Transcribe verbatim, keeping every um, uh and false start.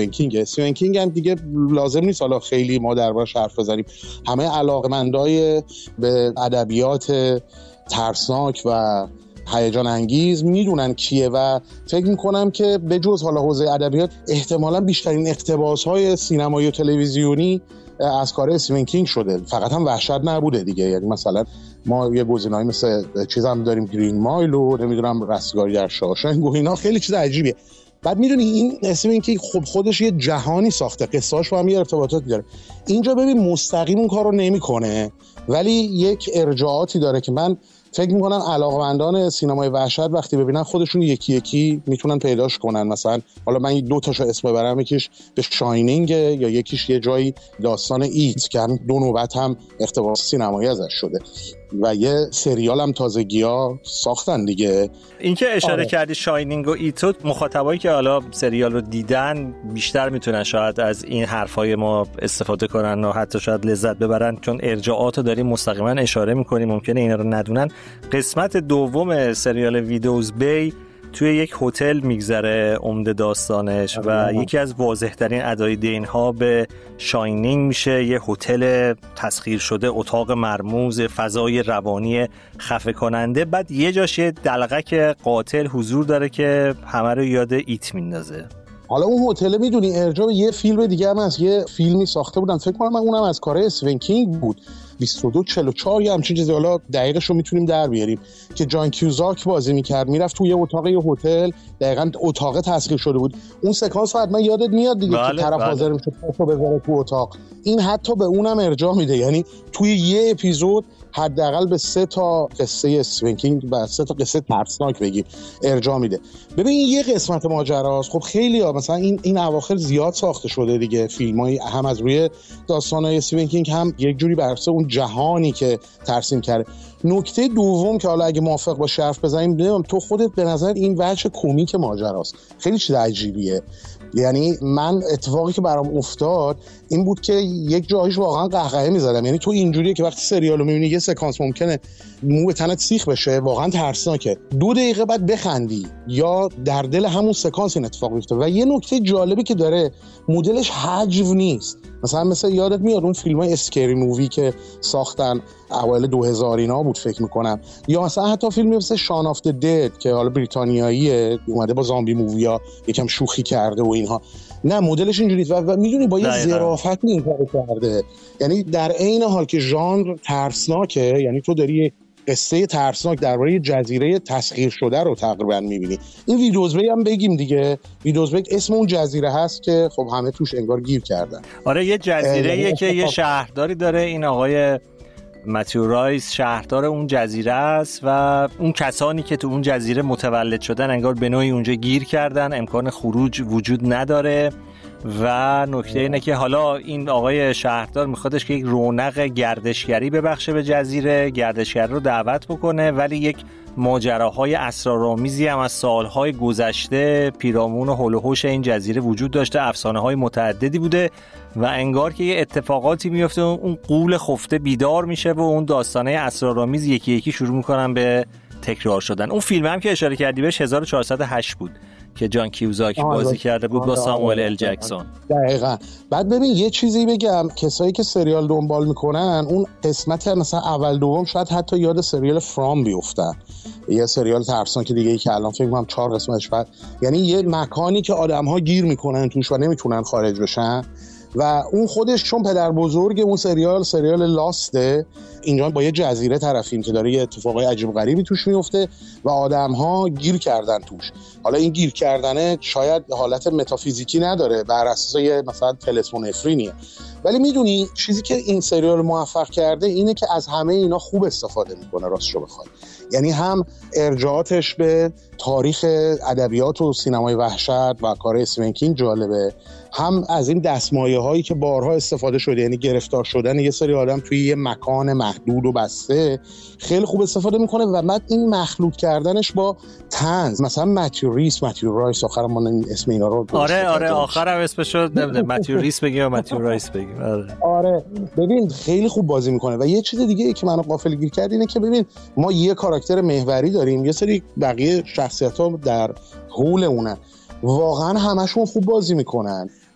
استیون کینگ. استیون کینگ هم دیگه لازم نیست حالا خیلی ما دربارش حرف بزنیم، همه علاقمندای به ادبیات ترسناک و هیجان انگیز میدونن کیه و فکر میکنم که به جز حالا حوزه ادبیات احتمالاً بیشترین اقتباس‌های سینمایی و تلویزیونی از کار استیون کینگ شده. فقط هم وحشت نبوده دیگه، یعنی مثلا ما یه گزینه‌ای مثل چیزام داریم، گرین مایل و نمیدونم رستگاری در شاوشنگ و اینا، خیلی چیز عجیبیه. بعد میدونی این استیون کینگ خب خودش یه جهانی ساخته، قصه‌اش با هم یه ارتباطاتی داره. اینجا ببین مستقیم اون کارو نمیکنه ولی یک ارجاعاتی داره که من فکر میکنم علاقمندان سینمای وحشت وقتی ببینن خودشون یکی یکی میتونن پیداش کنن. مثلا حالا من دو تاشو اسم ببرم، یکیش به شاینینگ یا یکیش یه جایی داستان ایت که هم دو نوبت هم اقتباس سینمایی ازش شده و یه سریال هم تازگی‌ها ساختن دیگه. این که اشاره آره. کردی شاینینگ و ایتو، مخاطبایی که حالا سریال رو دیدن بیشتر میتونن شاید از این حرفای ما استفاده کنن و حتی شاید لذت ببرن، چون ارجاعات رو داریم مستقیما اشاره میکنیم، ممکنه اینا رو ندونن. قسمت دوم سریال ویدوز بی توی یک هتل میگذره عمده داستانش و یکی از واضح‌ترین ادای دین‌ها به شاینینگ میشه یه هتل تسخیر شده، اتاق مرموز، فضای روانی خفه کننده. بعد یه جاش یه دلغک قاتل حضور داره که همه رو یاد ایت میندازه. حالا اون هتل میدونی ارجاع به یه فیلم دیگه هم از یه فیلمی ساخته بودن، فکر کنم اونم از کار استیون کینگ بود، بیست و دو چهل و چهار یا همچین چیزی، حالا دقیقش رو میتونیم در بیاریم، که جان کیوزاک بازی میکرد، میرفت توی یه اتاق یه هتل، دقیقاً اتاق تسخیر شده بود. اون سکانس حتما یادت میاد دیگه، بله، که طرف بله. حاضر میشه پاشو بذاره تو اتاق. این حتی به اونم ارجاع میده، یعنی توی یه اپیزود حداقل به سه تا قصه استیون کینگ و سه تا قصه ترسناک بگیم ارجاع میده. ببین این یه قسمت ماجراست. خب خیلی ها مثلا این این اواخر زیاد ساخته شده دیگه فیلمای، هم از روی داستانای استیون کینگ هم یک جوری بر اساس اون جهانی که ترسیم کرده. نکته دوم که حالا اگه موافق باشی حرف بزنیم، نمیدونم تو خودت به نظر این وجه کمیک ماجراست خیلی چیز عجیبیه. یعنی من اتفاقی که برام افتاد این بود که یک جایش واقعا قهقهه می‌زدم. یعنی تو اینجوریه که وقتی سریالو می‌بینی یه سکانس ممکنه مو به تنت سیخ بشه، واقعا ترسناکه، دو دقیقه بعد بخندی یا در دل همون سکانس این اتفاق میفته. و یه نکته جالبی که داره، مدلش حجو نیست. مثلا مثلا یادت میاد اون فیلم‌های اسکری مووی که ساختن اوایل دو هزار اینا بود فکر می‌کنم، یا مثلا حتی فیلمی مثل شان آف د دد که حالا بریتانیاییه، اومده با زامبی مووی‌ها یکم شوخی کرده و اینها. نه مدلش اینجوریه و, و میدونی با یه ظرافت این کارو کرده، یعنی در عین حال که ژانر ترسناکه، یعنی تو داری قصه ترسناک درباره یه جزیره تسخیر شده رو تقریبا می‌بینی. این ویدوز بی هم بگیم دیگه، ویدوز بی اسم اون جزیره هست که خب همه توش انگار گیر کردن. آره یه جزیره‌ایه که یه شهرداری داره، این آقای متیو رایس شهردار اون جزیره است و اون کسانی که تو اون جزیره متولد شدن انگار به نوعی اونجا گیر کردن، امکان خروج وجود نداره. و نکته اینه که حالا این آقای شهردار میخوادش که یک رونق گردشگری ببخشه به جزیره، گردشگر رو دعوت بکنه، ولی یک ماجراهای اسرارآمیزی هم از سالهای گذشته پیرامون و هول و هوش این جزیره وجود داشته، افسانه‌های متعددی بوده و انگار که یه اتفاقاتی میفته، اون غول خفته بیدار میشه و اون داستانه اسرارآمیز یکی یکی شروع میکنن به تکرار شدن. اون فیلم هم که اشاره کردی بهش هزار و چهارصد و هشت بود که جان کیوزاک بازی کرده بود با ساموئل ال جکسون. دقیقاً. بعد ببین یه چیزی بگم، کسایی که سریال دنبال میکنن اون قسمت مثلا اول دوم شاید حتی یاد سریال فرام بیفتن، یه سریال ترسناک دیگه ای که الان فکر کنم چهار قسمتش بعد، یعنی یه مکانی که آدم‌ها گیر میکنن توش و نمیتونن خارج بشن و اون خودش چون پدر بزرگ اون سریال سریال لاسته، اینجا با یه جزیره طرفیم که داره یه اتفاقای عجیب غریبی توش میفته و آدم‌ها گیر کردن توش. حالا این گیر کردنه شاید حالت متافیزیکی نداره، بر اساس یه مثلا تلسمون افرینیه، ولی میدونی چیزی که این سریال موفق کرده اینه که از همه اینا خوب استفاده میکنه راستشو بخوای. یعنی هم ارجاعاتش به تاریخ ادبیات و سینمای وحشت و کار استیون کینگ جالبه، هم از این دستمایه هایی که بارها استفاده شده، یعنی گرفتار شدن یه سری آدم توی یه مکان محدود و بسته خیلی خوب استفاده میکنه و بعد این مخلوط کردنش با طنز، مثلا متیو ریس، متیو رایس، آخرام ما اسم اینا رو آره آره آخرام اسمش رو نمیدونم متیو ریس بگیم یا متیو رایس بگیم. آره آره ببین خیلی خوب بازی میکنه. و یه چیز دیگه ای که منو غافلگیر کرد اینه که ببین ما یه کاراکتر محوری داریم، یه سری بقیه شخصیت‌ها در حول اونن، واقعا همشون خوب بازی میکنن.